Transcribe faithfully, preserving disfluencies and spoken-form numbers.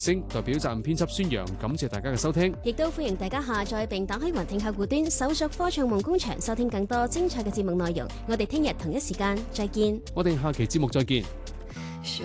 星代表責任編輯孫陽，感謝大家嘅收聽， 亦都歡迎大家下載並打開雲聽客戶端，搜索科創夢工場，收聽更多精彩嘅節目內容。我哋聽日同一時間再見。 我哋下期節目再見。